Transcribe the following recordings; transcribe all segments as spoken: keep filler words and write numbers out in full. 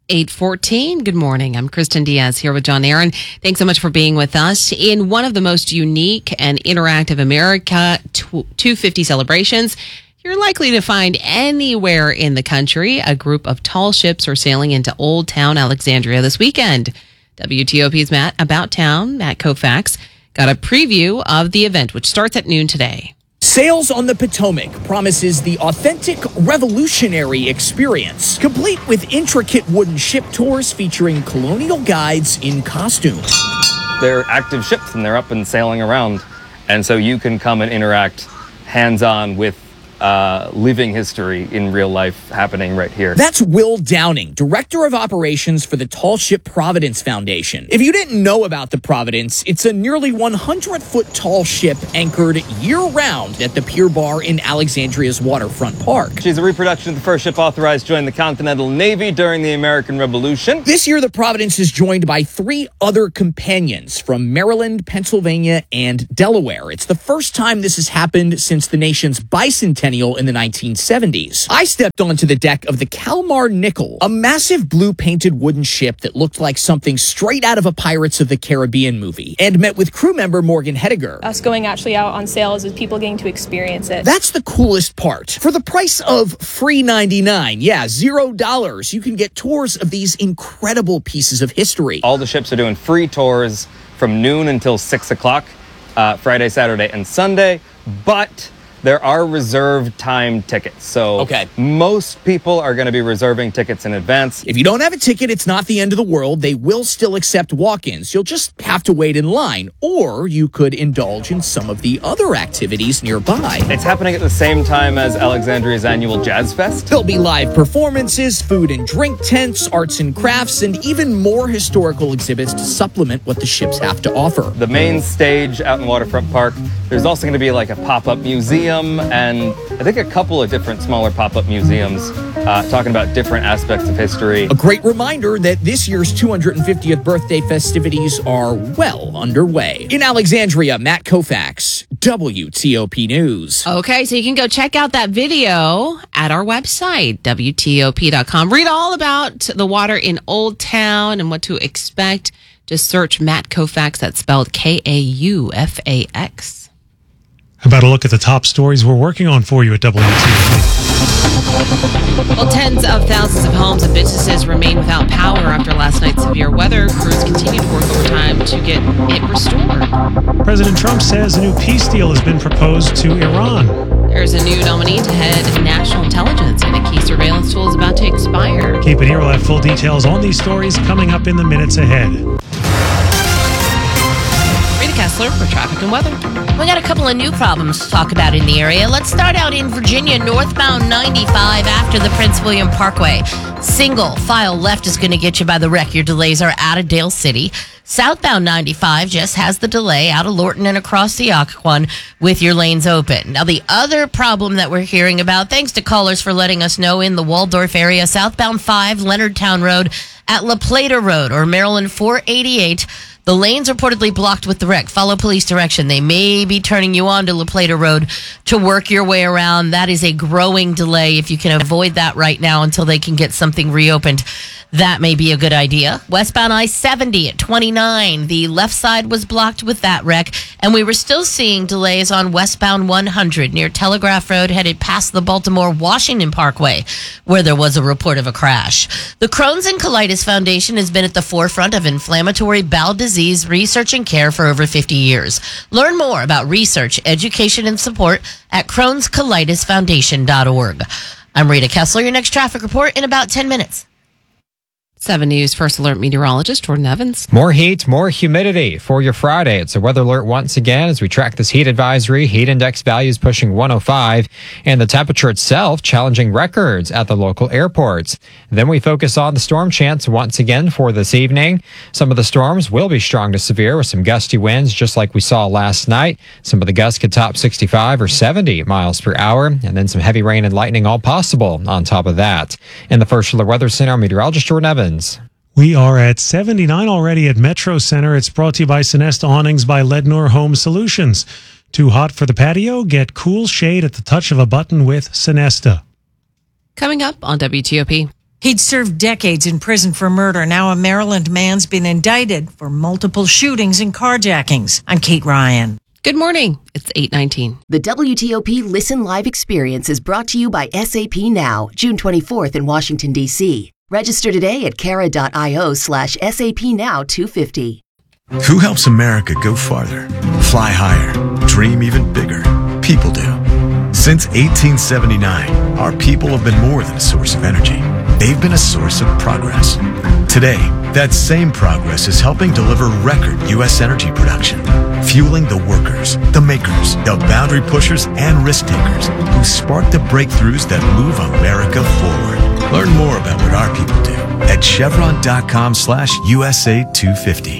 eight fourteen. Good morning. I'm Kristen Diaz here with John Aaron. Thanks so much for being with us. In one of the most unique and interactive America two fifty celebrations you're likely to find anywhere in the country, a group of tall ships are sailing into Old Town Alexandria this weekend. W T O P's Matt About Town, Matt Koufax, got a preview of the event, which starts at noon today. Sails on the Potomac promises the authentic revolutionary experience, complete with intricate wooden ship tours featuring colonial guides in costume. They're active ships and they're up and sailing around. And so you can come and interact hands-on with uh, living history in real life happening right here. That's Will Downing, Director of Operations for the Tall Ship Providence Foundation. If you didn't know about the Providence, it's a nearly one hundred foot tall ship anchored year-round at the Pier Bar in Alexandria's waterfront park. She's a reproduction of the first ship authorized to join the Continental Navy during the American Revolution. This year, the Providence is joined by three other companions from Maryland, Pennsylvania, and Delaware. It's the first time this has happened since the nation's bicentennial in the nineteen seventies. I stepped onto the deck of the Kalmar Nickel, a massive blue-painted wooden ship that looked like something straight out of a Pirates of the Caribbean movie, and met with crew member Morgan Hediger. Us going actually out on sales with people getting to experience it. That's the coolest part. For the price of free ninety-nine, yeah, zero dollars, you can get tours of these incredible pieces of history. All the ships are doing free tours from noon until six o'clock, uh, Friday, Saturday, and Sunday, but there are reserved time tickets. So okay. Most people are going to be reserving tickets in advance. If you don't have a ticket, it's not the end of the world. They will still accept walk-ins. You'll just have to wait in line, or you could indulge in some of the other activities nearby. It's happening at the same time as Alexandria's annual Jazz Fest. There'll be live performances, food and drink tents, arts and crafts, and even more historical exhibits to supplement what the ships have to offer. The main stage out in Waterfront Park, there's also going to be like a pop-up museum and I think a couple of different smaller pop-up museums uh, talking about different aspects of history. A great reminder that this year's two hundred fiftieth birthday festivities are well underway. In Alexandria, Matt Koufax, W T O P News. Okay, so you can go check out that video at our website, W T O P dot com. Read all about the water in Old Town and what to expect. Just search Matt Koufax, that's spelled K A U F A X. How about a look at the top stories we're working on for you at W T O P? Well, tens of thousands of homes and businesses remain without power after last night's severe weather. Crews continue to work overtime to get it restored. President Trump says a new peace deal has been proposed to Iran. There's a new nominee to head national intelligence, and a key surveillance tool is about to expire. Keep it here. We'll have full details on these stories coming up in the minutes ahead. Rita Kessler for traffic and weather. We got a couple of new problems to talk about in the area. Let's start out in Virginia, northbound ninety-five after the Prince William Parkway. Single file left is going to get you by the wreck. Your delays are out of Dale City. Southbound ninety-five just has the delay out of Lorton and across the Occoquan with your lanes open. Now, the other problem that we're hearing about, thanks to callers for letting us know in the Waldorf area, southbound five, Leonardtown Road at La Plata Road or Maryland four eighty-eight. The lanes are reportedly blocked with the wreck. Follow police direction. They may be turning you on to La Plata Road to work your way around. That is a growing delay. If you can avoid that right now until they can get something reopened, that may be a good idea. Westbound I seventy at twenty-nine. The left side was blocked with that wreck, and we were still seeing delays on westbound one hundred near Telegraph Road headed past the Baltimore-Washington Parkway, where there was a report of a crash. The Crohn's and Colitis Foundation has been at the forefront of inflammatory bowel disease research and care for over fifty years. Learn more about research, education, and support at crohns colitis foundation dot org. I'm Rita Kessler. Your next traffic report in about ten minutes. seven News First Alert meteorologist Jordan Evans. More heat, more humidity for your Friday. It's a weather alert once again as we track this heat advisory. Heat index values pushing one oh five, and the temperature itself challenging records at the local airports. Then we focus on the storm chance once again for this evening. Some of the storms will be strong to severe with some gusty winds, just like we saw last night. Some of the gusts could top sixty-five or seventy miles per hour, and then some heavy rain and lightning all possible on top of that. In the First Alert Weather Center, meteorologist Jordan Evans. We are at seventy-nine already at Metro Center. It's brought to you by Sonesta Awnings by Lednor Home Solutions. Too hot for the patio? Get cool shade at the touch of a button with Sonesta. Coming up on W T O P. He'd served decades in prison for murder. Now a Maryland man's been indicted for multiple shootings and carjackings. I'm Kate Ryan. Good morning. It's eight nineteen. The W T O P Listen Live experience is brought to you by S A P Now, June twenty-fourth in Washington, D C. Register today at cara.io slash SAP Now 250. Who helps America go farther, fly higher, dream even bigger? People do. Since eighteen seventy-nine, our people have been more than a source of energy. They've been a source of progress. Today, that same progress is helping deliver record U S energy production, fueling the workers, the makers, the boundary pushers, and risk takers who spark the breakthroughs that move America forward. Learn more about what our people do at chevron.com slash USA 250.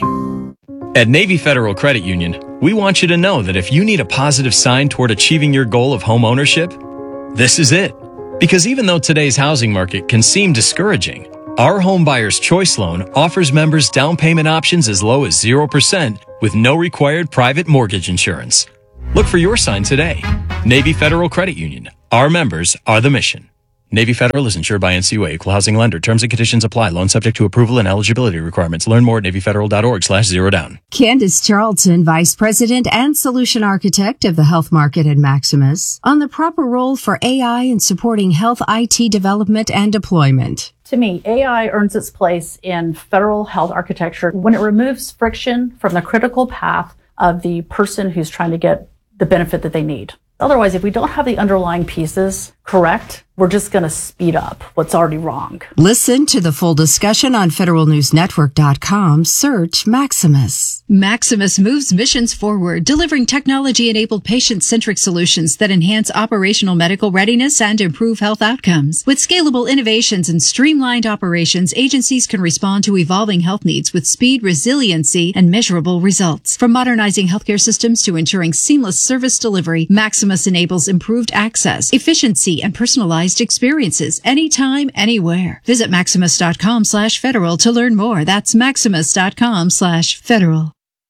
At Navy Federal Credit Union, we want you to know that if you need a positive sign toward achieving your goal of home ownership, this is it. Because even though today's housing market can seem discouraging, our Home Buyer's Choice Loan offers members down payment options as low as zero percent with no required private mortgage insurance. Look for your sign today. Navy Federal Credit Union. Our members are the mission. Navy Federal is insured by N C U A, Equal Housing Lender. Terms and conditions apply. Loan subject to approval and eligibility requirements. Learn more at NavyFederal.org slash zero down. Candace Charlton, Vice President and Solution Architect of the Health Market at Maximus, on the proper role for A I in supporting health I T development and deployment. To me, A I earns its place in federal health architecture when it removes friction from the critical path of the person who's trying to get the benefit that they need. Otherwise, if we don't have the underlying pieces correct, we're just going to speed up what's already wrong. Listen to the full discussion on federal news network dot com. Search Maximus. Maximus moves missions forward, delivering technology-enabled patient-centric solutions that enhance operational medical readiness and improve health outcomes. With scalable innovations and streamlined operations, agencies can respond to evolving health needs with speed, resiliency, and measurable results. From modernizing healthcare systems to ensuring seamless service delivery, Maximus enables improved access, efficiency, and personalized experiences anytime, anywhere. Visit maximus.com slash federal to learn more. That's maximus.com slash federal.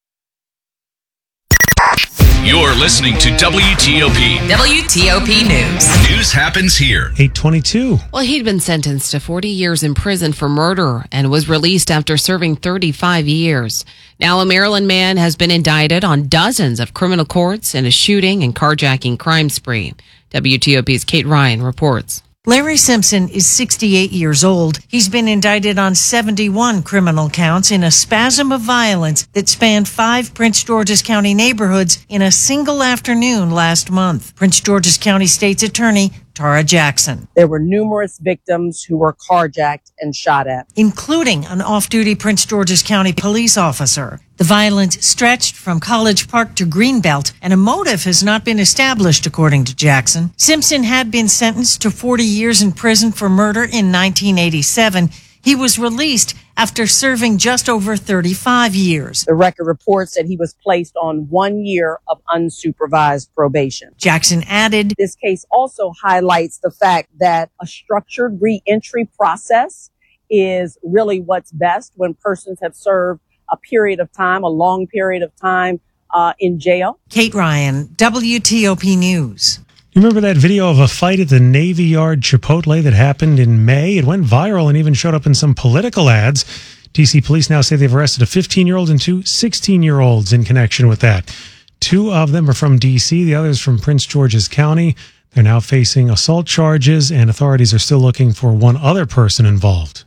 You're listening to W T O P. W T O P News. News happens here. eight twenty-two. Well, he'd been sentenced to forty years in prison for murder and was released after serving thirty-five years. Now, a Maryland man has been indicted on dozens of criminal courts in a shooting and carjacking crime spree. W T O P's Kate Ryan reports. Larry Simpson is sixty-eight years old. He's been indicted on seventy-one criminal counts in a spasm of violence that spanned five Prince George's County neighborhoods in a single afternoon last month. Prince George's County State's Attorney Tara Jackson. There were numerous victims who were carjacked and shot at, including an off-duty Prince George's County police officer. The violence stretched from College Park to Greenbelt, and a motive has not been established, according to Jackson. Simpson had been sentenced to forty years in prison for murder in nineteen eighty-seven. He was released after serving just over thirty-five years. The record reports that he was placed on one year of unsupervised probation. Jackson added, this case also highlights the fact that a structured re-entry process is really what's best when persons have served a period of time, a long period of time uh, in jail. Kate Ryan, W T O P News. You remember that video of a fight at the Navy Yard Chipotle that happened in May? It went viral and even showed up in some political ads. D C police now say they've arrested a fifteen-year-old and two sixteen-year-olds in connection with that. Two of them are from D C, the others from Prince George's County. They're now facing assault charges, and authorities are still looking for one other person involved.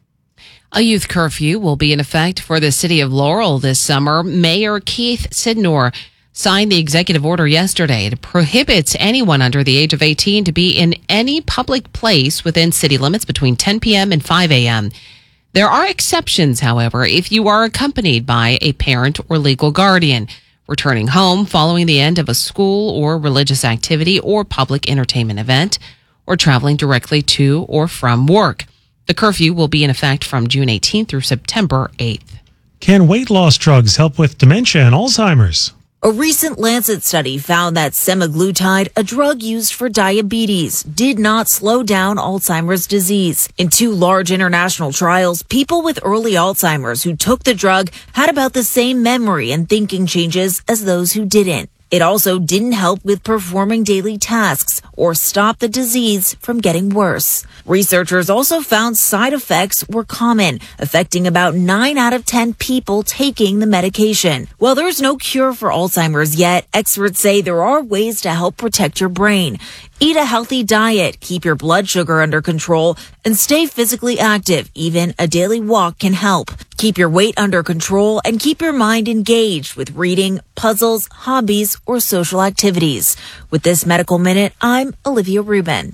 A youth curfew will be in effect for the city of Laurel this summer. Mayor Keith Sidnor signed the executive order yesterday. It prohibits anyone under the age of eighteen to be in any public place within city limits between ten p.m. and five a.m. There are exceptions, however, if you are accompanied by a parent or legal guardian, returning home following the end of a school or religious activity or public entertainment event, or traveling directly to or from work. The curfew will be in effect from June eighteenth through September eighth. Can weight loss drugs help with dementia and Alzheimer's? A recent Lancet study found that semaglutide, a drug used for diabetes, did not slow down Alzheimer's disease. In two large international trials, people with early Alzheimer's who took the drug had about the same memory and thinking changes as those who didn't. It also didn't help with performing daily tasks or stop the disease from getting worse. Researchers also found side effects were common, affecting about nine out of ten people taking the medication. While there's no cure for Alzheimer's yet, experts say there are ways to help protect your brain. Eat a healthy diet, keep your blood sugar under control, and stay physically active. Even a daily walk can help. Keep your weight under control and keep your mind engaged with reading, puzzles, hobbies, or social activities. With this Medical Minute, I'm Olivia Rubin.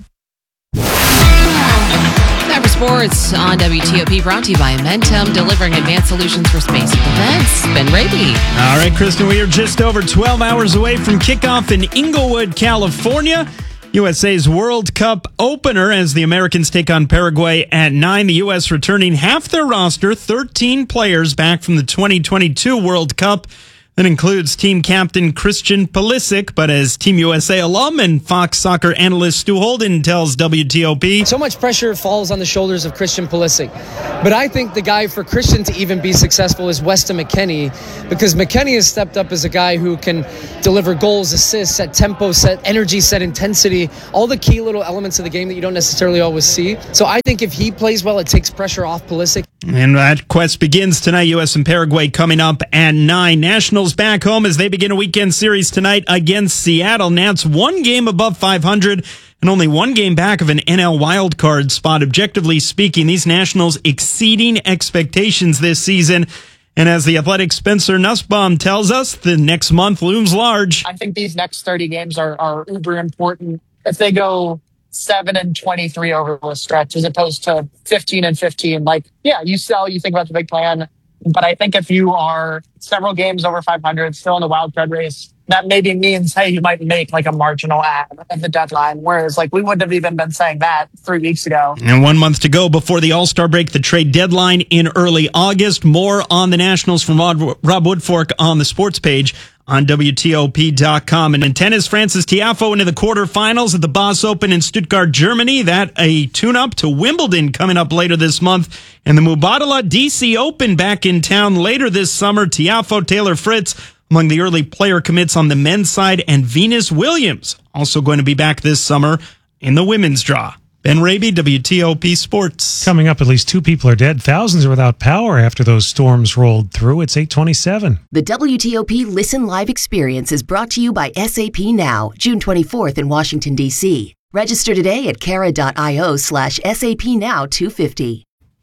Time for sports on W T O P, brought to you by Amentum, delivering advanced solutions for space and defense. Ben Raby. All right, Kristen, we are just over twelve hours away from kickoff in Inglewood, California. U S A's World Cup opener as the Americans take on Paraguay at nine. The U S returning half their roster, thirteen players back from the twenty twenty-two World Cup. That includes team captain Christian Pulisic, but as Team U S A alum and Fox Soccer analyst Stu Holden tells W T O P. So much pressure falls on the shoulders of Christian Pulisic. But I think the guy for Christian to even be successful is Weston McKennie, because McKennie has stepped up as a guy who can deliver goals, assists, set tempo, set energy, set intensity, all the key little elements of the game that you don't necessarily always see. So I think if he plays well, it takes pressure off Pulisic. And that quest begins tonight. U S and Paraguay coming up at nine. Nationals back home as they begin a weekend series tonight against Seattle. Nats one game above five hundred and only one game back of an N L wildcard spot. Objectively speaking, these Nationals exceeding expectations this season. And as the Athletic Spencer Nussbaum tells us, the next month looms large. I think these next thirty games are, are uber important. If they go seven and twenty-three over the stretch as opposed to fifteen and fifteen, like, yeah, you sell, you think about the big plan. But I think if you are several games over five hundred, still in the wild card race, that maybe means, hey, you might make like a marginal ad at the deadline. Whereas like we wouldn't have even been saying that three weeks ago. And one month to go before the All-Star break, the trade deadline in early August. More on the Nationals from Rob Woodfork on the sports page on W T O P dot com. And in tennis, Frances Tiafoe into the quarterfinals at the Boss Open in Stuttgart, Germany. That a tune-up to Wimbledon coming up later this month. And the Mubadala D C Open back in town later this summer. Tiafoe, Taylor Fritz among the early player commits on the men's side. And Venus Williams also going to be back this summer in the women's draw. Ben Raby, W T O P Sports. Coming up, at least two people are dead. Thousands are without power after those storms rolled through. It's eight twenty-seven. The W T O P Listen Live experience is brought to you by S A P Now, June twenty-fourth in Washington, D C. Register today at cara.io slash SAP Now 250.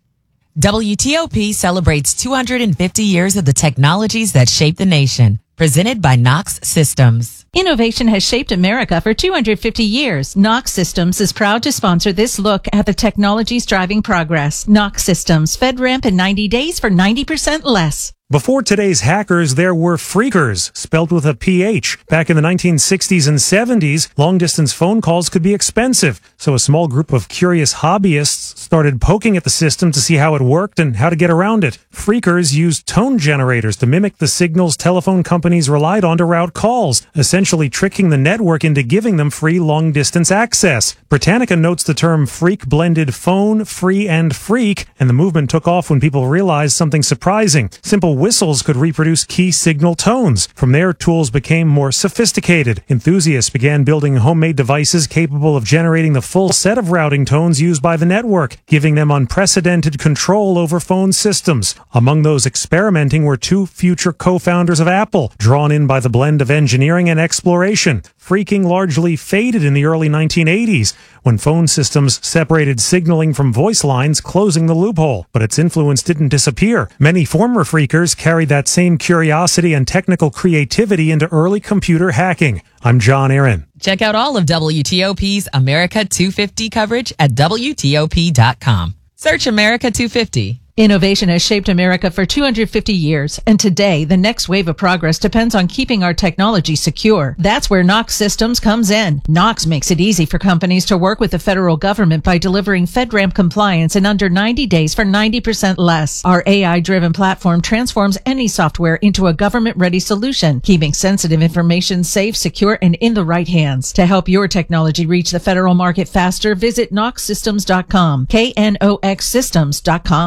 W T O P celebrates two hundred fifty years of the technologies that shape the nation. Presented by Knox Systems. Innovation has shaped America for two hundred fifty years. Knox Systems is proud to sponsor this look at the technologies driving progress. Knox Systems, FedRAMP in ninety days for ninety percent less. Before today's hackers, there were phreakers, spelled with a P H. Back in the nineteen sixties and seventies, long-distance phone calls could be expensive, so a small group of curious hobbyists started poking at the system to see how it worked and how to get around it. Phreakers used tone generators to mimic the signals telephone companies relied on to route calls, essentially tricking the network into giving them free long-distance access. Britannica notes the term phreak blended phone, free, and freak, and the movement took off when people realized something surprising. Simple whistles could reproduce key signal tones. From there, tools became more sophisticated. Enthusiasts began building homemade devices capable of generating the full set of routing tones used by the network, giving them unprecedented control over phone systems. Among those experimenting were two future co-founders of Apple, drawn in by the blend of engineering and exploration. Phreaking largely faded in the early nineteen eighties, when phone systems separated signaling from voice lines, closing the loophole. But its influence didn't disappear. Many former phreakers carried that same curiosity and technical creativity into early computer hacking. I'm John Aaron. Check out all of W T O P's America two fifty coverage at W T O P dot com. Search America two fifty. Innovation has shaped America for two hundred fifty years, and today, the next wave of progress depends on keeping our technology secure. That's where Knox Systems comes in. Knox makes it easy for companies to work with the federal government by delivering FedRAMP compliance in under ninety days for ninety percent less. Our A I-driven platform transforms any software into a government-ready solution, keeping sensitive information safe, secure, and in the right hands. To help your technology reach the federal market faster, visit knox systems dot com, K N O X systems dot com.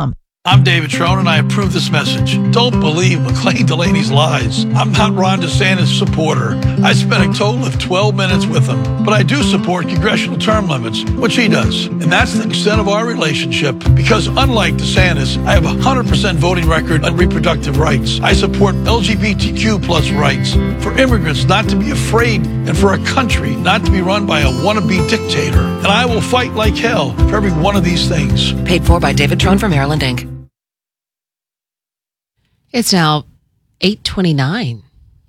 I'm David Trone, and I approve this message. Don't believe McLean Delaney's lies. I'm not Ron DeSantis' supporter. I spent a total of twelve minutes with him, but I do support congressional term limits, which he does. And that's the extent of our relationship, because unlike DeSantis, I have a one hundred percent voting record on reproductive rights. I support L G B T Q plus rights, for immigrants not to be afraid, and for a country not to be run by a wannabe dictator. And I will fight like hell for every one of these things. Paid for by David Trone for Maryland, Incorporated. It's now eight twenty-nine.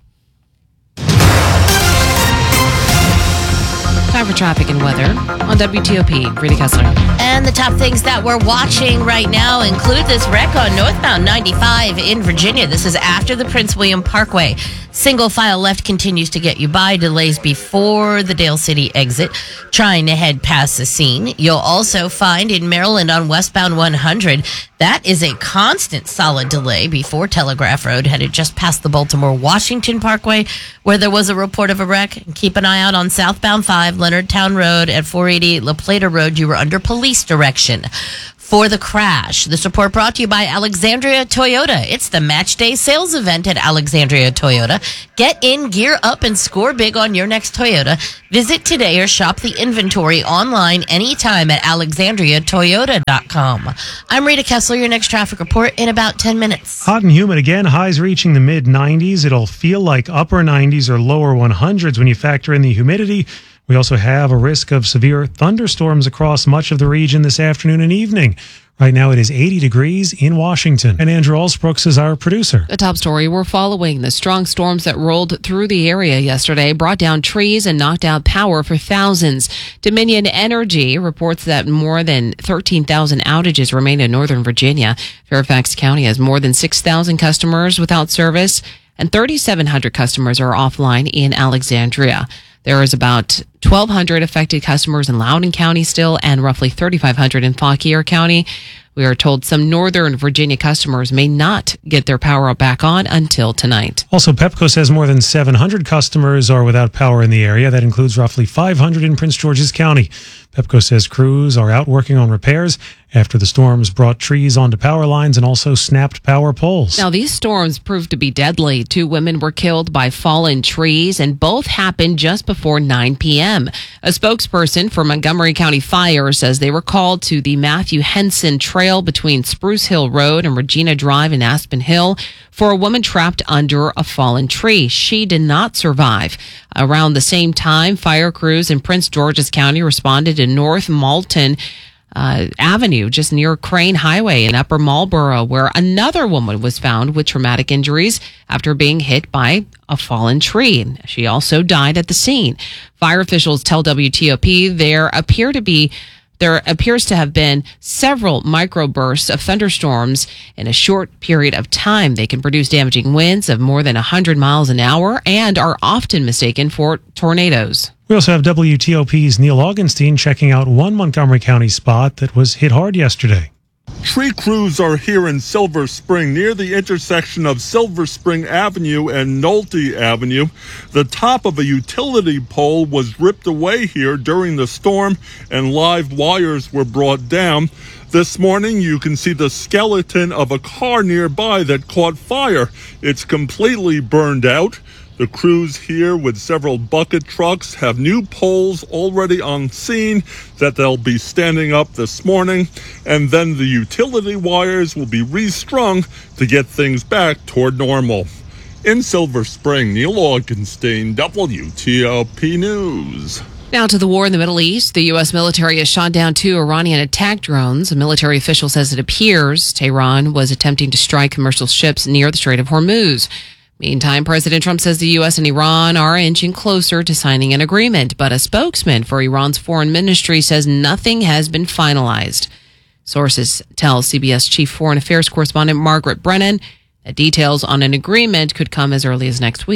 Time for traffic and weather on W T O P. Rita Kessler. And the top things that we're watching right now include this wreck on northbound ninety-five in Virginia. This is after the Prince William Parkway. Single file left continues to get you by. Delays before the Dale City exit, trying to head past the scene. You'll also find in Maryland on westbound one hundred, that is a constant solid delay before Telegraph Road, headed just past the Baltimore-Washington Parkway, where there was a report of a wreck. Keep an eye out on southbound five, Leonardtown Road at four eighty La Plata Road. You were under police direction for the crash. This report brought to you by Alexandria Toyota. It's the match day sales event at Alexandria Toyota. Get in, gear up, and score big on your next Toyota. Visit today or shop the inventory online anytime at alexandria toyota dot com. I'm Rita Kessler, your next traffic report in about ten minutes. Hot and humid again, highs reaching the mid nineties. It'll feel like upper nineties or lower hundreds when you factor in the humidity. We also have a risk of severe thunderstorms across much of the region this afternoon and evening. Right now it is eighty degrees in Washington. And Andrew Allsbrooks is our producer. The top story we're following: the strong storms that rolled through the area yesterday brought down trees and knocked out power for thousands. Dominion Energy reports that more than thirteen thousand outages remain in Northern Virginia. Fairfax County has more than six thousand customers without service, and thirty-seven hundred customers are offline in Alexandria. There is about twelve hundred affected customers in Loudoun County still, and roughly thirty-five hundred in Fauquier County. We are told some Northern Virginia customers may not get their power back on until tonight. Also, Pepco says more than seven hundred customers are without power in the area. That includes roughly five hundred in Prince George's County. Pepco says crews are out working on repairs after the storms brought trees onto power lines and also snapped power poles. Now, these storms proved to be deadly. Two women were killed by fallen trees, and both happened just before nine p.m. A spokesperson for Montgomery County Fire says they were called to the Matthew Henson Trail between Spruce Hill Road and Regina Drive in Aspen Hill for a woman trapped under a fallen tree. She did not survive. Around the same time, fire crews in Prince George's County responded in North Malton uh, Avenue, just near Crane Highway in Upper Marlboro, where another woman was found with traumatic injuries after being hit by a fallen tree. She also died at the scene. Fire officials tell W T O P there appear to be There appears to have been several microbursts of thunderstorms in a short period of time. They can produce damaging winds of more than one hundred miles an hour and are often mistaken for tornadoes. We also have W T O P's Neil Augenstein checking out one Montgomery County spot that was hit hard yesterday. Tree crews are here in Silver Spring near the intersection of Silver Spring Avenue and Nolte Avenue. The top of a utility pole was ripped away here during the storm and live wires were brought down. This morning, you can see the skeleton of a car nearby that caught fire. It's completely burned out. The crews here with several bucket trucks have new poles already on scene that they'll be standing up this morning, and then the utility wires will be restrung to get things back toward normal. In Silver Spring, Neil Augenstein, W T O P News. Now to the war in the Middle East. The U S military has shot down two Iranian attack drones. A military official says it appears Tehran was attempting to strike commercial ships near the Strait of Hormuz. Meantime, President Trump says the U S and Iran are inching closer to signing an agreement, but a spokesman for Iran's foreign ministry says nothing has been finalized. Sources tell C B S chief foreign affairs correspondent Margaret Brennan that details on an agreement could come as early as next week.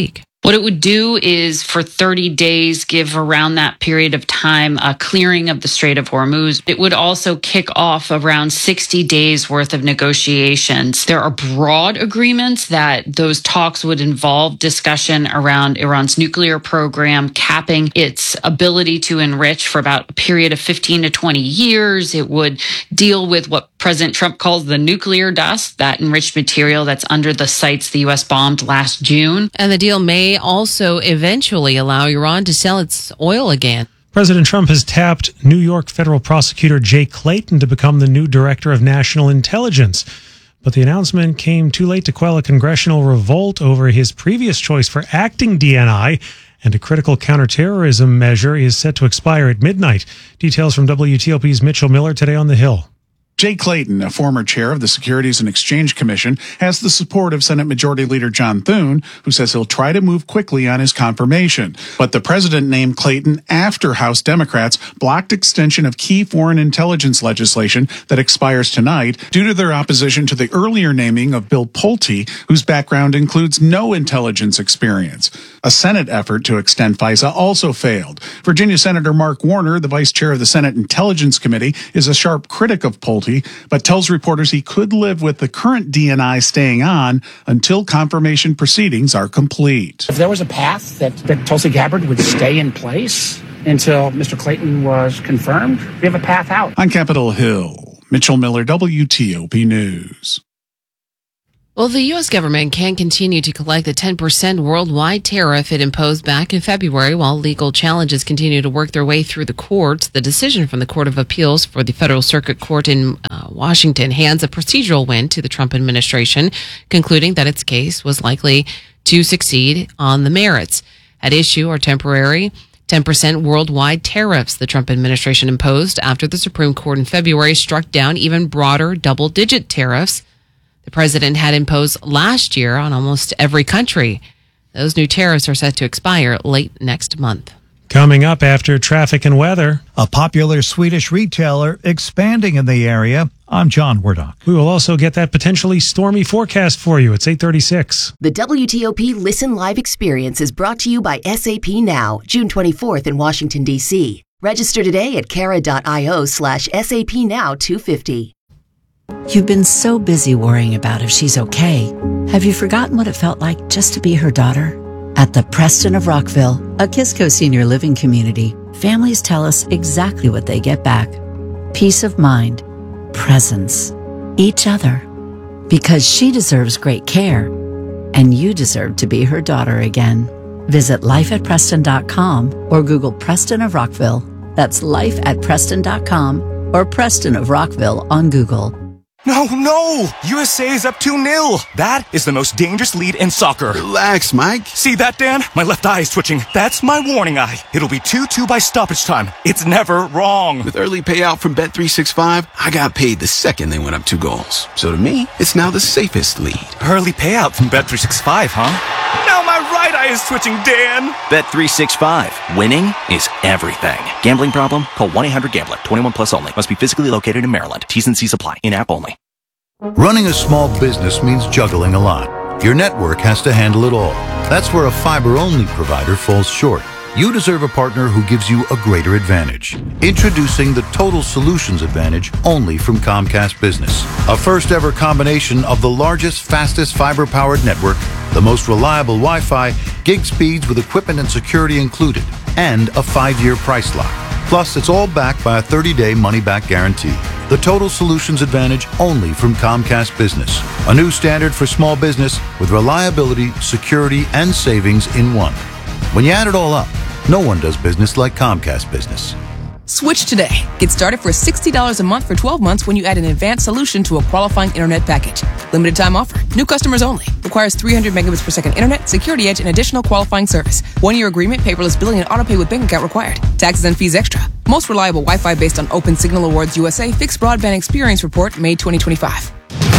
What it would do is for thirty days, give around that period of time a clearing of the Strait of Hormuz. It would also kick off around sixty days worth of negotiations. There are broad agreements that those talks would involve discussion around Iran's nuclear program, capping its ability to enrich for about a period of fifteen to twenty years. It would deal with what President Trump calls the nuclear dust, that enriched material that's under the sites the U S bombed last June. And the deal may also eventually allow Iran to sell its oil again. President Trump has tapped New York federal prosecutor Jay Clayton to become the new director of national intelligence. But the announcement came too late to quell a congressional revolt over his previous choice for acting D N I, and a critical counterterrorism measure is set to expire at midnight. Details from W T O P's Mitchell Miller today on the Hill. Jay Clayton, a former chair of the Securities and Exchange Commission, has the support of Senate Majority Leader John Thune, who says he'll try to move quickly on his confirmation. But the president named Clayton after House Democrats blocked extension of key foreign intelligence legislation that expires tonight due to their opposition to the earlier naming of Bill Pulte, whose background includes no intelligence experience. A Senate effort to extend FISA also failed. Virginia Senator Mark Warner, the vice chair of the Senate Intelligence Committee, is a sharp critic of Pulte, but tells reporters he could live with the current D N I staying on until confirmation proceedings are complete. If there was a path that, that Tulsi Gabbard would stay in place until Mister Clayton was confirmed, we have a path out. On Capitol Hill, Mitchell Miller, W T O P News. Well, the U S government can continue to collect the ten percent worldwide tariff it imposed back in February while legal challenges continue to work their way through the courts. The decision from the Court of Appeals for the Federal Circuit Court in uh, Washington hands a procedural win to the Trump administration, concluding that its case was likely to succeed on the merits. At issue are temporary ten percent worldwide tariffs the Trump administration imposed after the Supreme Court in February struck down even broader double-digit tariffs the president had imposed last year on almost every country. Those new tariffs are set to expire late next month. Coming up after traffic and weather. A popular Swedish retailer expanding in the area. I'm John Wardock. We will also get that potentially stormy forecast for you. It's eight thirty-six. The W T O P Listen Live experience is brought to you by S A P Now, June twenty-fourth in Washington, D C. Register today at cara.io slash SAP Now two fifty. You've been so busy worrying about if she's okay. Have you forgotten what it felt like just to be her daughter? At the Preston of Rockville, a Kisco senior living community, families tell us exactly what they get back. Peace of mind, presence, each other. Because she deserves great care, and you deserve to be her daughter again. Visit life at preston dot com or Google Preston of Rockville. That's life at preston dot com or Preston of Rockville on Google. No, no! U S A is up two nil. That is the most dangerous lead in soccer. Relax, Mike. See that, Dan? My left eye is twitching. That's my warning eye. It'll be two two by stoppage time. It's never wrong. With early payout from Bet three sixty-five, I got paid the second they went up two goals. So to me, it's now the safest lead. Early payout from Bet three sixty-five, huh? Now my right eye is twitching, Dan. Bet three sixty-five. Winning is everything. Gambling problem? Call one eight hundred gambler. twenty-one plus only. Must be physically located in Maryland. T's and C's apply. In-app only. Running a small business means juggling a lot. Your network has to handle it all. That's where a fiber-only provider falls short. You deserve a partner who gives you a greater advantage. Introducing the Total Solutions Advantage only from Comcast Business. A first-ever combination of the largest, fastest fiber-powered network, the most reliable Wi-Fi, gig speeds with equipment and security included, and a five-year price lock. Plus, it's all backed by a thirty-day money-back guarantee. The Total Solutions Advantage only from Comcast Business. A new standard for small business with reliability, security, and savings in one. When you add it all up, no one does business like Comcast Business. Switch today. Get started for sixty dollars a month for twelve months when you add an advanced solution to a qualifying internet package. Limited time offer. New customers only. Requires three hundred megabits per second internet, security edge, and additional qualifying service. One-year agreement, paperless billing, and autopay with bank account required. Taxes and fees extra. Most reliable Wi-Fi based on Open Signal Awards U S A Fixed Broadband Experience Report, May twenty twenty-five.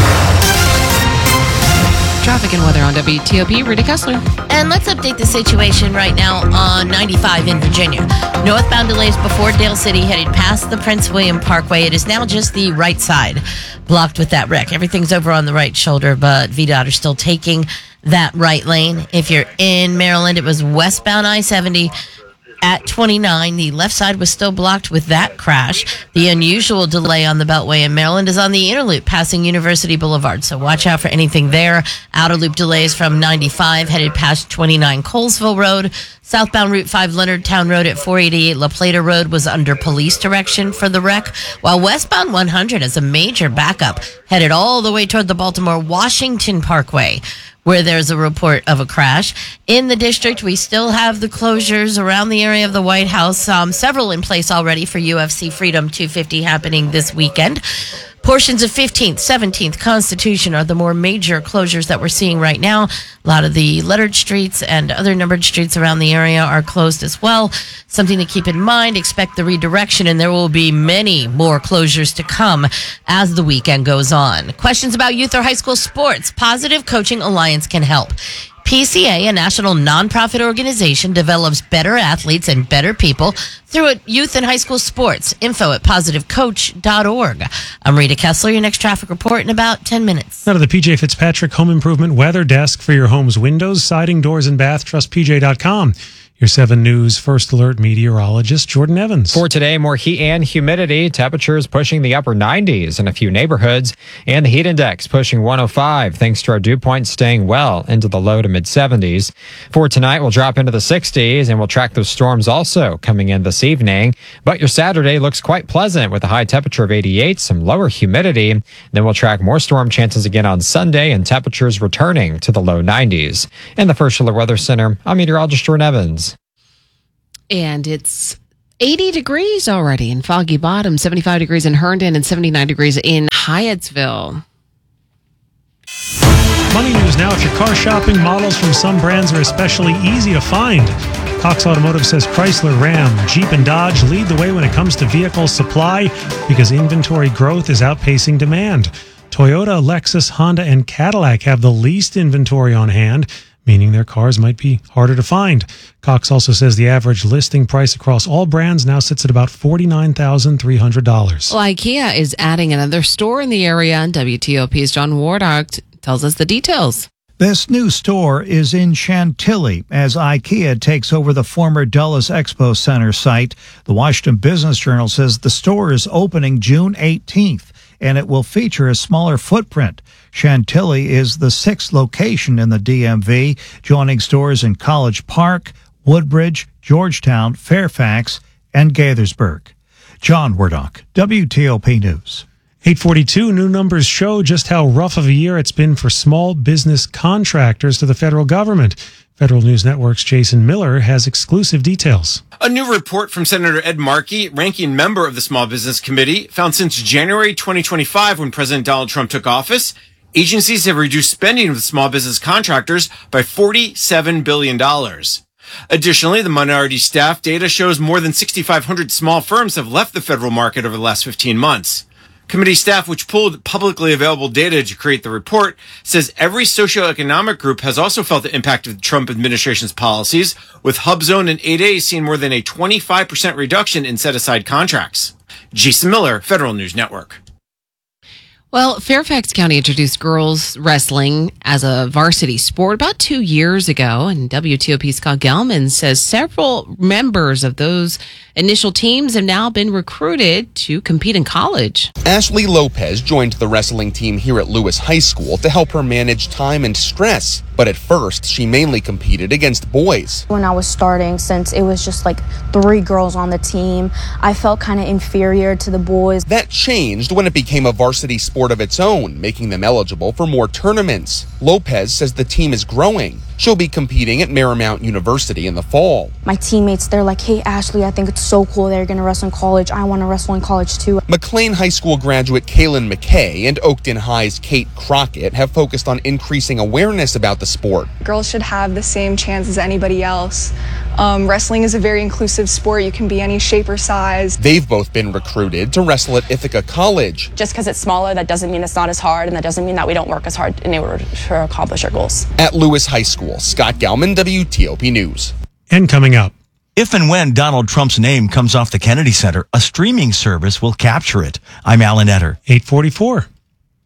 Traffic and weather on W T O P, Rita Kessler. And let's update the situation right now on ninety-five in Virginia. Northbound delays before Dale City headed past the Prince William Parkway. It is now just the right side blocked with that wreck. Everything's over on the right shoulder, but V DOT are still taking that right lane. If you're in Maryland, it was westbound I seventy at twenty-nine. The left side was still blocked with that crash. The unusual delay on the Beltway in Maryland is on the inner loop passing University Boulevard, so watch out for anything there. Outer loop delays from ninety-five headed past twenty-nine Colesville Road. Southbound Route five Leonardtown Road at four eighty-eight La Plata Road was under police direction for the wreck, while westbound one hundred has a major backup headed all the way toward the Baltimore-Washington Parkway, where there's a report of a crash. In the district, we still have the closures around the area of the White House, um, several in place already for U F C Freedom two fifty happening this weekend. Portions of fifteenth, seventeenth, Constitution are the more major closures that we're seeing right now. A lot of the lettered streets and other numbered streets around the area are closed as well. Something to keep in mind, expect the redirection, and there will be many more closures to come as the weekend goes on. Questions about youth or high school sports? Positive Coaching Alliance can help. P C A, a national nonprofit organization, develops better athletes and better people through youth and high school sports. Info at positive coach dot org. I'm Rita Kessler, your next traffic report in about ten minutes. Out of the P J Fitzpatrick Home Improvement Weather Desk for your home's windows, siding, doors, and bath, trust P J dot com. Your seven News First Alert meteorologist, Jordan Evans. For today, more heat and humidity. Temperatures pushing the upper nineties in a few neighborhoods. And the heat index pushing one oh five, thanks to our dew point staying well into the low to mid seventies. For tonight, we'll drop into the sixties, and we'll track those storms also coming in this evening. But your Saturday looks quite pleasant with a high temperature of eighty-eight, some lower humidity. Then we'll track more storm chances again on Sunday, and temperatures returning to the low nineties. In the First Alert Weather Center, I'm meteorologist Jordan Evans. And it's eighty degrees already in Foggy Bottom, seventy-five degrees in Herndon, and seventy-nine degrees in Hyattsville. Money news now. If you're car shopping, models from some brands are especially easy to find. Cox Automotive says Chrysler, Ram, Jeep, and Dodge lead the way when it comes to vehicle supply because inventory growth is outpacing demand. Toyota, Lexus, Honda, and Cadillac have the least inventory on hand, meaning their cars might be harder to find. Cox also says the average listing price across all brands now sits at about forty-nine thousand three hundred dollars. Well, IKEA is adding another store in the area, and W T O P's John Wardock tells us the details. This new store is in Chantilly as IKEA takes over the former Dulles Expo Center site. The Washington Business Journal says the store is opening June eighteenth, and it will feature a smaller footprint. Chantilly is the sixth location in the D M V, joining stores in College Park, Woodbridge, Georgetown, Fairfax, and Gaithersburg. John Wardock, W T O P News. eight forty-two, new numbers show just how rough of a year it's been for small business contractors to the federal government. Federal News Network's Jason Miller has exclusive details. A new report from Senator Ed Markey, ranking member of the Small Business Committee, found since January twenty twenty-five, when President Donald Trump took office, agencies have reduced spending with small business contractors by forty-seven billion dollars. Additionally, the minority staff data shows more than six thousand five hundred small firms have left the federal market over the last fifteen months. Committee staff, which pulled publicly available data to create the report, says every socioeconomic group has also felt the impact of the Trump administration's policies, with HubZone and eight A seeing more than a twenty-five percent reduction in set-aside contracts. Jason Miller, Federal News Network. Well, Fairfax County introduced girls wrestling as a varsity sport about two years ago, and W T O P's Scott Gelman says several members of those initial teams have now been recruited to compete in college. Ashley Lopez joined the wrestling team here at Lewis High School to help her manage time and stress. But at first, she mainly competed against boys. When I was starting, since it was just like three girls on the team, I felt kind of inferior to the boys. That changed when it became a varsity sport of its own, making them eligible for more tournaments. Lopez says the team is growing. She'll be competing at Marymount University in the fall. My teammates, they're like, hey, Ashley, I think it's so cool they're going to wrestle in college. I want to wrestle in college too. McLean High School graduate Kaylin McKay and Oakton High's Kate Crockett have focused on increasing awareness about the sport. Girls should have the same chance as anybody else. Um, wrestling is a very inclusive sport. You can be any shape or size. They've both been recruited to wrestle at Ithaca College. Just because it's smaller, that doesn't mean it's not as hard, and that doesn't mean that we don't work as hard in order to accomplish our goals. At Lewis High School, Scott Gelman, W T O P News. And coming up. If and when Donald Trump's name comes off the Kennedy Center, a streaming service will capture it. I'm Alan Etter. eight forty-four.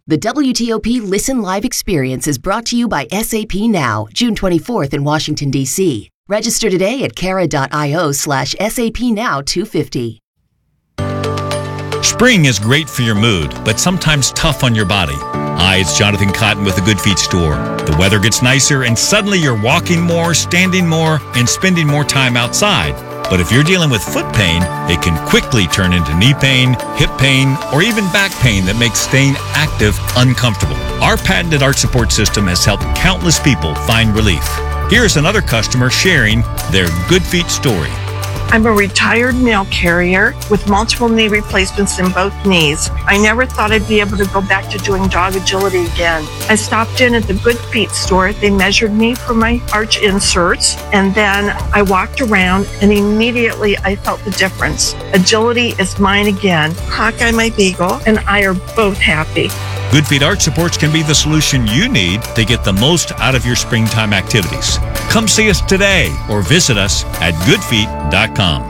The W T O P Listen Live experience is brought to you by S A P Now, June twenty-fourth in Washington, D C. Register today at cara.io slash SAP Now 250. Spring is great for your mood, but sometimes tough on your body. Hi, it's Jonathan Cotton with the Good Feet store. The weather gets nicer and suddenly you're walking more, standing more, and spending more time outside. But if you're dealing with foot pain, it can quickly turn into knee pain, hip pain, or even back pain that makes staying active uncomfortable. Our patented arch support system has helped countless people find relief. Here's another customer sharing their Good Feet story. I'm a retired mail carrier with multiple knee replacements in both knees. I never thought I'd be able to go back to doing dog agility again. I stopped in at the Good Feet store. They measured me for my arch inserts, and then I walked around, and immediately I felt the difference. Agility is mine again. Hawkeye, my beagle, and I are both happy. Good Feet Arch Supports can be the solution you need to get the most out of your springtime activities. Come see us today or visit us at good feet dot com.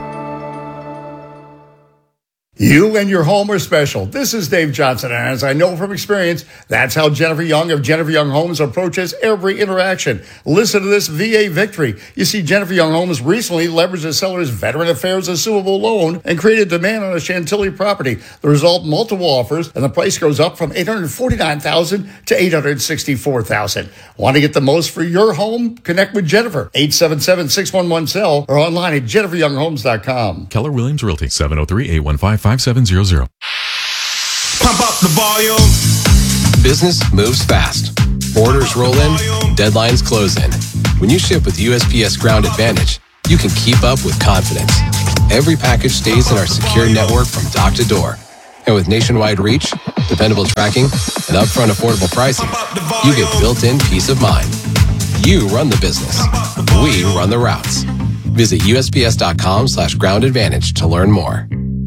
You and your home are special. This is Dave Johnson, and as I know from experience, that's how Jennifer Young of Jennifer Young Homes approaches every interaction. Listen to this V A victory. You see, Jennifer Young Homes recently leveraged a seller's Veteran Affairs assumable loan and created demand on a Chantilly property. The result, multiple offers, and the price goes up from eight hundred forty-nine thousand dollars to eight hundred sixty-four thousand dollars. Want to get the most for your home? Connect with Jennifer, eight seven seven, six one one, S E L, or online at jennifer young homes dot com. Keller Williams Realty, seven oh three, eight one five, five seven zero zero. Pump up the volume. Business moves fast. Orders roll in, deadlines close in. When you ship with U S P S Ground Advantage, you can keep up with confidence. Every package stays in our secure network from dock to door. And with nationwide reach, dependable tracking, and upfront affordable pricing, you get built-in peace of mind. You run the business. We run the routes. Visit U S P S dot com slash ground advantage to learn more.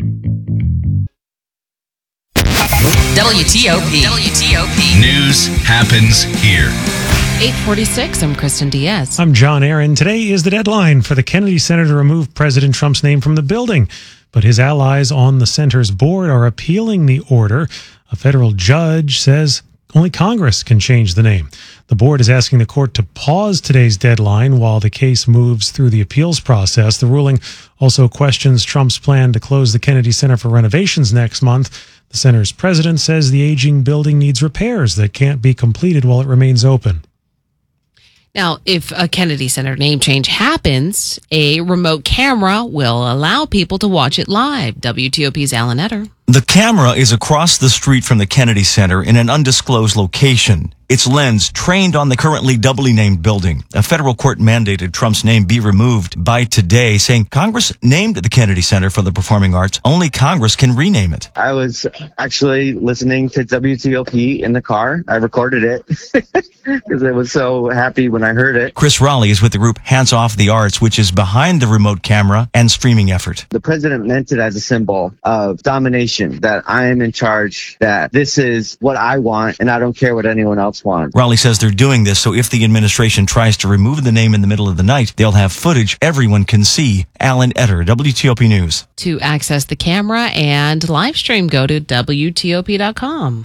W T O P. W T O P. News happens here. eight forty-six, I'm Kristen Diaz. I'm John Aaron. Today is the deadline for the Kennedy Center to remove President Trump's name from the building. But his allies on the center's board are appealing the order. A federal judge says only Congress can change the name. The board is asking the court to pause today's deadline while the case moves through the appeals process. The ruling also questions Trump's plan to close the Kennedy Center for renovations next month. The center's president says the aging building needs repairs that can't be completed while it remains open. Now, if a Kennedy Center name change happens, a remote camera will allow people to watch it live. W T O P's Alan Etter. The camera is across the street from the Kennedy Center in an undisclosed location. Its lens trained on the currently doubly named building. A federal court mandated Trump's name be removed by today, saying Congress named the Kennedy Center for the Performing Arts. Only Congress can rename it. I was actually listening to W T O P in the car. I recorded it because I was so happy when I heard it. Chris Raleigh is with the group Hands Off the Arts, which is behind the remote camera and streaming effort. The president meant it as a symbol of domination, that I am in charge, that this is what I want, and I don't care what anyone else wants. Raleigh says they're doing this so if the administration tries to remove the name in the middle of the night, they'll have footage everyone can see. Alan Etter, W T O P News. To access the camera and live stream, go to W T O P dot com.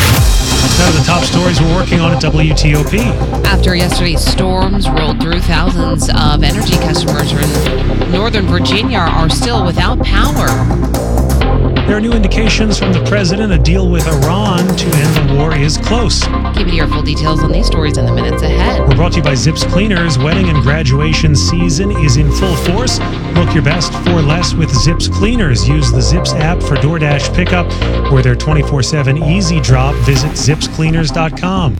Now the top stories we're working on at W T O P. After yesterday's storms rolled through, thousands of energy customers in Northern Virginia are still without power. There are new indications from the president a deal with Iran to end the war is close. Keep it here. Full details on these stories in the minutes ahead. We're brought to you by Zips Cleaners. Wedding and graduation season is in full force. Look your best for less with Zips Cleaners. Use the Zips app for DoorDash pickup or their twenty-four seven easy drop. Visit zips cleaners dot com.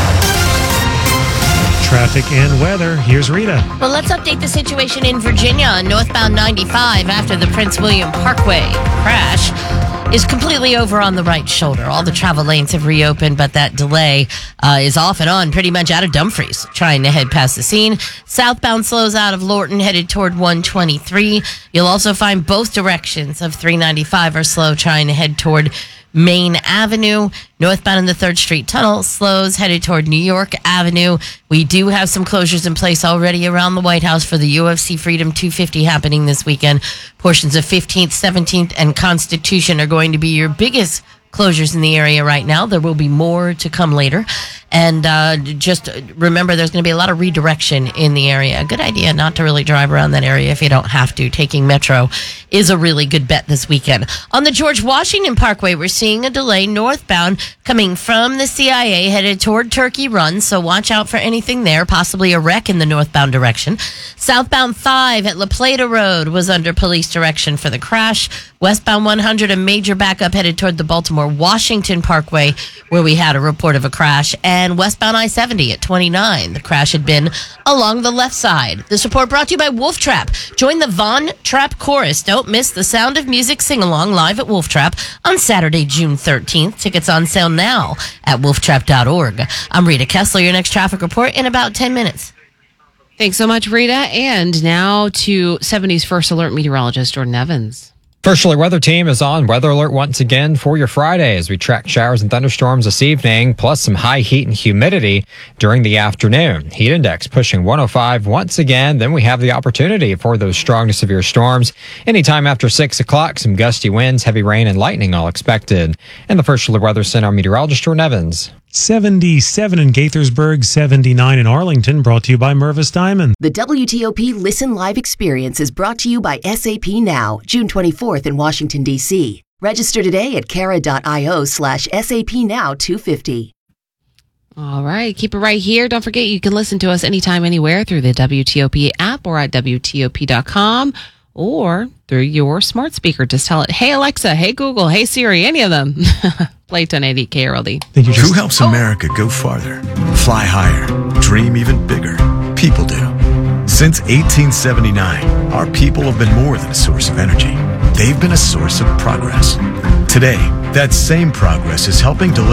Traffic and weather. Here's Rita. Well, let's update the situation in Virginia on northbound ninety-five after the Prince William Parkway crash is completely over on the right shoulder. All the travel lanes have reopened, but that delay uh, is off and on pretty much out of Dumfries, trying to head past the scene. Southbound slows out of Lorton, headed toward one twenty-three. You'll also find both directions of three ninety-five are slow, trying to head toward Main Avenue. Northbound in the third Street Tunnel slows, headed toward New York Avenue. We do have some closures in place already around the White House for the U F C Freedom two fifty happening this weekend. Portions of fifteenth, seventeenth, and Constitution are going to be your biggest closures in the area right now. There will be more to come later. And uh, just remember, there's going to be a lot of redirection in the area. A good idea not to really drive around that area if you don't have to. Taking Metro is a really good bet this weekend. On the George Washington Parkway, we're seeing a delay northbound coming from the C I A headed toward Turkey Run, so watch out for anything there, possibly a wreck in the northbound direction. Southbound five at La Plata Road was under police direction for the crash. Westbound one hundred, a major backup headed toward the Baltimore Washington Parkway, where we had a report of a crash. And westbound I seventy at twenty-nine. The crash had been along the left side. This report brought to you by Wolf Trap. Join the Von Trap Chorus. Don't miss the Sound of Music sing-along live at Wolf Trap on Saturday, June thirteenth. Tickets on sale now at wolf trap dot org. I'm Rita Kessler, your next traffic report in about ten minutes. Thanks so much, Rita. And now to seventies First Alert meteorologist Jordan Evans. First Alert Weather Team is on Weather Alert once again for your Friday as we track showers and thunderstorms this evening, plus some high heat and humidity during the afternoon. Heat index pushing one oh five once again. Then we have the opportunity for those strong to severe storms. Anytime after six o'clock, some gusty winds, heavy rain, and lightning all expected. And the First Alert Weather Center meteorologist Jordan Evans. seventy-seven in Gaithersburg, seventy-nine in Arlington, brought to you by Mervis Diamond. The W T O P Listen Live experience is brought to you by S A P Now, June twenty-fourth in Washington, D C. Register today at cara.io slash SAP Now 250. All right. Keep it right here. Don't forget, you can listen to us anytime, anywhere through the W T O P app or at W T O P dot com or through your smart speaker. Just tell it, hey, Alexa, hey, Google, hey, Siri, any of them. Play ten eighty K R L D. Who helps America go farther, fly higher, dream even bigger? People do. Since eighteen seventy-nine, our people have been more than a source of energy. They've been a source of progress. Today, that same progress is helping deliver